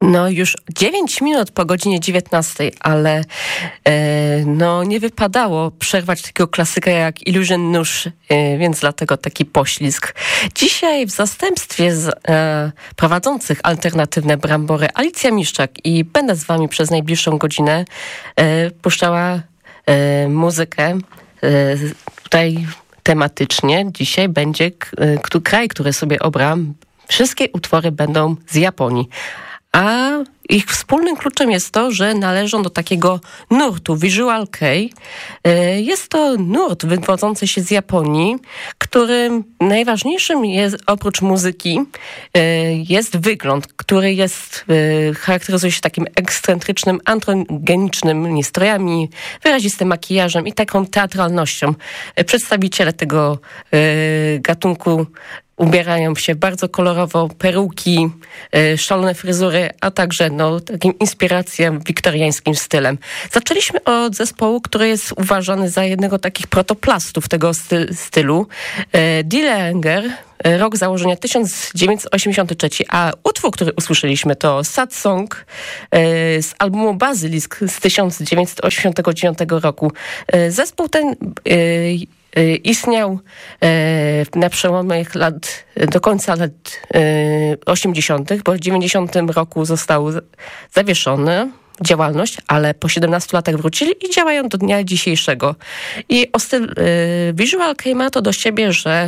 No już 9 minut po godzinie 19, ale nie wypadało przerwać takiego klasyka jak Illusion Nóż, więc dlatego taki poślizg. Dzisiaj w zastępstwie prowadzących alternatywne brambory Alicja Miszczak i będę z wami przez najbliższą godzinę puszczała muzykę tutaj tematycznie. Dzisiaj będzie kraj, który sobie obram. Wszystkie utwory będą z Japonii. A ich wspólnym kluczem jest to, że należą do takiego nurtu Visual Kei. Jest to nurt wywodzący się z Japonii, którym najważniejszym jest, oprócz muzyki, jest wygląd, który charakteryzuje się takim ekscentrycznym, androgenicznymi strojami, wyrazistym makijażem i taką teatralnością. Przedstawiciele tego gatunku ubierają się bardzo kolorowo, peruki, szalone fryzury, a także takim inspiracją wiktoriańskim stylem. Zaczęliśmy od zespołu, który jest uważany za jednego takich protoplastów tego stylu. Dillinger, rok założenia 1983, a utwór, który usłyszeliśmy, to Sad Song z albumu Basilisk z 1989 roku. Zespół ten istniał na przełomie lat, do końca lat 80., bo w 90 roku został zawieszony działalność, ale po 17 latach wrócili i działają do dnia dzisiejszego. I styl Visual Kei ma to do siebie, że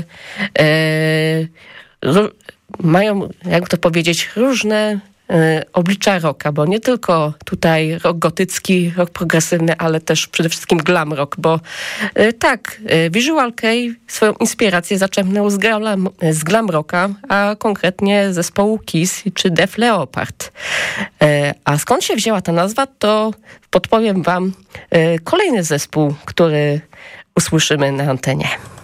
mają, jakby to powiedzieć, różne oblicza rocka, bo nie tylko tutaj rock gotycki, rock progresywny, ale też przede wszystkim glam rock, bo Visual Kei swoją inspirację zaczerpnął z glam rocka, a konkretnie zespołu Kiss czy Def Leppard. A skąd się wzięła ta nazwa, to podpowiem wam kolejny zespół, który usłyszymy na antenie.